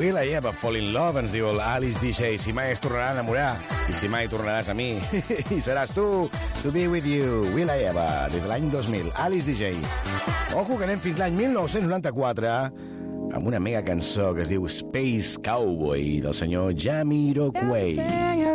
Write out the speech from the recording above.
Will I ever fall in love, ens diu l'Alice DJ. Si mai es tornarà a enamorar, i si mai tornaràs a mi, i seràs tu, to be with you. Will I ever, des de l'any 2000. Alice DJ. Ojo que anem fins l'any 1994 amb una mega cançó que es diu Space Cowboy del senyor Jamiroquai.